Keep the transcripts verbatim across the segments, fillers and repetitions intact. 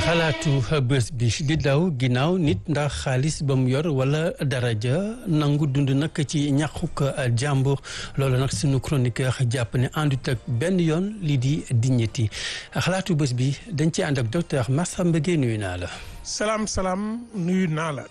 xalaatu bés bi di daw ginnaaw nit ndax xaalis ba mu yor wala daraja nangu dund nag ci ñàquk jàmbur loolu nag sunu chroniqueur jàpp ne àndut ak benn yoon lii di dignité xalaatu bés bi dañ ci ànd ak docteur Massamba Gueye nuyu naa la. salaam salaam nuyu naa la.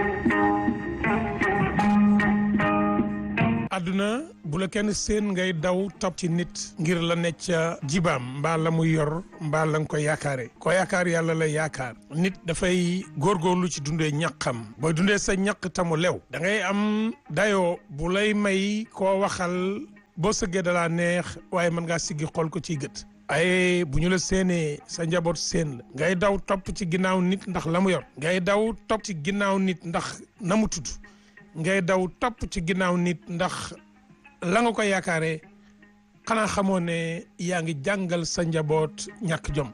àdduna bu la kenn seen ngay daw topp ci nit ngir la necc ca jibaam mbaa la muy yor mbaa la nga ko yaakaare ko yaakaar yàlla la yaakaar nit dafay góorgóorlu ci dundee ñaqam booy dundee sa ñaq tamu lew da ngay am dayoo bu lay may koo waxal boo sëggee dalaa neex waaye mën ngaa siggi xool ko ciy gët ay bu ñu la séenee sa njaboot seen la ngay daw topp ci ginnaaw nit ndax la mu yor ngay daw topp ci ginnaaw nit ndax na mu tudd ngay daw topp ci ginnaaw nit ndax la nga ko yaakaaree xanaa xamoo ne yaa ngi jàngal sa njaboot ñàkk jom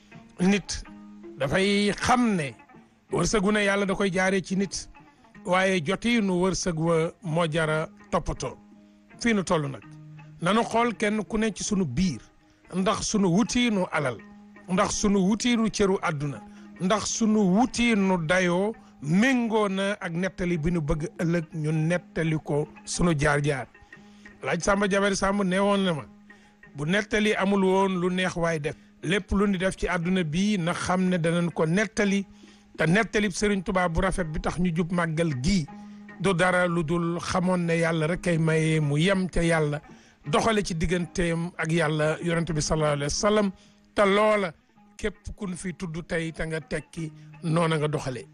nit dafay xam ne wërsëgu ne yàlla da koy jaaree ci nit waaye jotiinu wërsëg wa moo jara toppatoo fii nu toll nag nanu xool kenn ku ne ci sunu biir ndax sunu wutiinu alal ndax sunu wutiinu cëru àdduna ndax sunu wutiinu dayoo méngoo na ak nettali bi nu bëgg ëllëg ñu nettali ko sunu jaar-jaar laaj Samba Jabari Samb neewoon na ma bu nettali amul woon lu neex waay def lépp lu ñu def ci àdduna bi na xam ne danañ ko nettali te nettali Sëriñ Tuubaa bu rafet bi tax ñu jub màggal gii du dara lu dul xamoon ne yàlla rek kay maye mu yem ca yàlla doxale ci digganteem ak yàlla yonent bi sallallahu alayhi wa sallam te loola képp kun fi tudd tey te nga tekki noona nga doxalee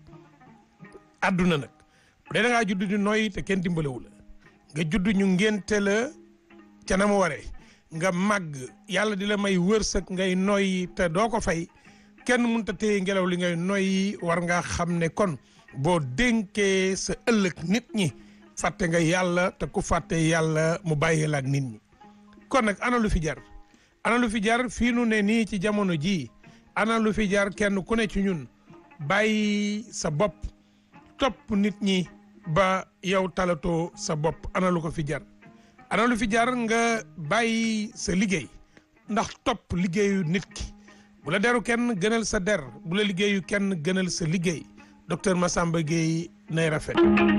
àdduna nag bu dee da ngaa judd di noyyi te kenn dimbalewu la nga judd ñu ngénte la ca na mu waree nga màgg yàlla di la may wërsëg ngay noyyi te doo ko fay kenn mënut a téye ngelaw li ngay noyyi war ngaa xam ne kon boo dénkee sa ëllëg nit ñi fàtte nga yàlla te ku fàtte yàlla mu bàyyi la ak nit ñi kon nag ana lu fi jar ana lu fi jar fii nu ne nii ci jamono jii ana lu fi jar kenn ku ne ci ñun bàyyi sa bopp topp nit ñi ba yow talatoo sa bopp ana lu ko fi jar ana lu fi jar nga bàyyi sa liggéey ndax topp liggéeyu nit ki bu la deru kenn gënal sa der bu la liggéeyu kenn gënal sa liggéey docteur Massamba Gueye nay rafet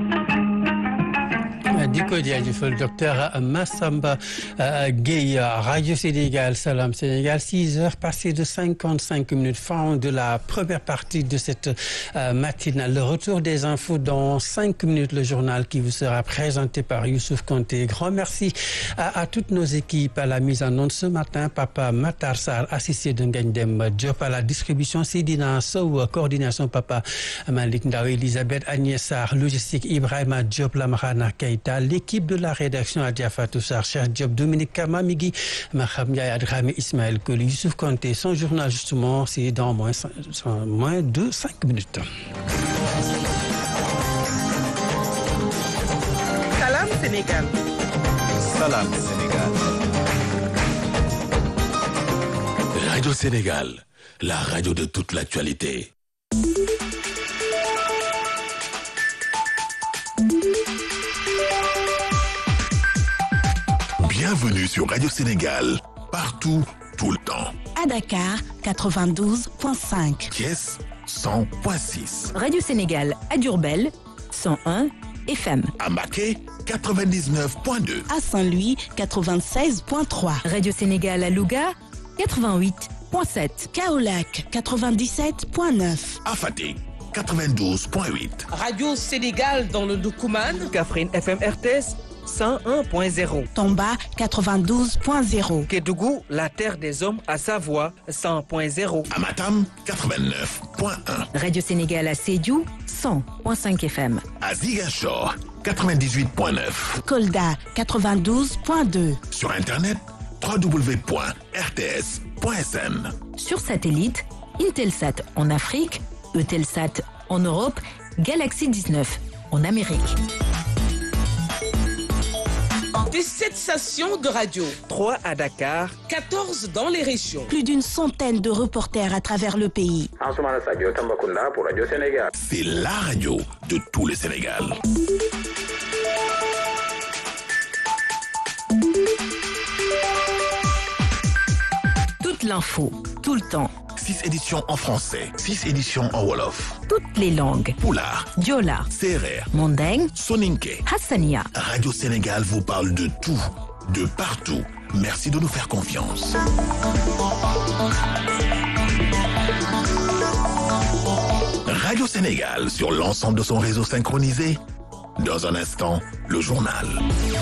di ko jaajëfal docteur Massamba Gueye Radio Sénégal Salam Sénégal six heures passées de cinquante-cinq minutes fin de la première partie de cette matinale le retour des infos dans cinq minutes le journal qui vous sera présenté par Youssouf Konté grand merci à, à toutes nos équipes à la mise en onde ce matin Papa Matar Sarr assisté de Ngagne Demba Diop à la distribution Sidina Sow coordination Papa Malick Ndaw Elisabeth Agnès Sarr logistique Ibrahima Diop Lamarana Keita l'équipe de la rédaction Adja Fatou Sarr Cheikh Diop Dominique Kama Migui Maham Ndiaye Adramé Ismaël Koli Youssouf Konté son journal justement c'est dans moins moins de cinq minutes. Salam Sénégal. Salam Sénégal. Radio Sénégal, la radio de toute l'actualité. Bienvenue sur Radio Sénégal, partout, tout le temps. À Dakar, quatre-vingt-douze virgule cinq. Thiès, cent virgule six. Radio Sénégal à Diourbel, cent un F M. À Mbacké, quatre-vingt-dix-neuf virgule deux. À Saint-Louis, quatre-vingt-seize virgule trois. Radio Sénégal à Louga, quatre-vingt-huit virgule sept. Kaolack, quatre-vingt-dix-sept virgule neuf. À Fatick, quatre-vingt-douze virgule huit. Radio Sénégal dans le Doukoumane. Kaffrine F M R T S cent un point zéro. Tomba quatre-vingt-douze point zéro. Kédougou, la terre des hommes à Savoie cent point zéro. À Matam, quatre-vingt-neuf point un. Radio Sénégal à Sédhiou, cent point cinq F M. À Ziguinchor, quatre-vingt-dix-huit point neuf. Kolda quatre-vingt-douze point deux. Sur internet, w w w point r t s point s n. Sur satellite, Intelsat en Afrique, Eutelsat en Europe, Galaxy dix-neuf en Amérique. dix-sept stations de radio. trois à Dakar. quatorze dans les régions. Plus d'une centaine de reporters à travers le pays. Ansoumana Sadio Tambacounda pour Radio Sénégal. C'est la radio de tout le Sénégal. Toute l'info, tout le temps. six éditions en français, six éditions en wolof. Toutes les langues. Pulaar, Diola, Serer, Mandeng, Soninké. Hassania. Radio Sénégal vous parle de tout, de partout. Merci de nous faire confiance. Radio Sénégal sur l'ensemble de son réseau synchronisé. Dans un instant, le journal.